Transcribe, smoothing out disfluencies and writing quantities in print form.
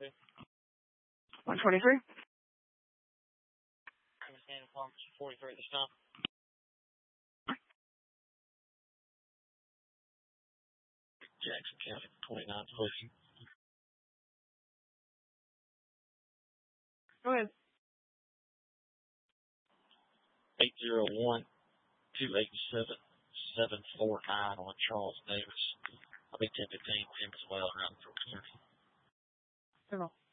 123. Understand 43 at this time. Jackson County, 29, please. Go ahead. 801-287-749 on Charles Davis. I'll be 1015 with him as well around the community.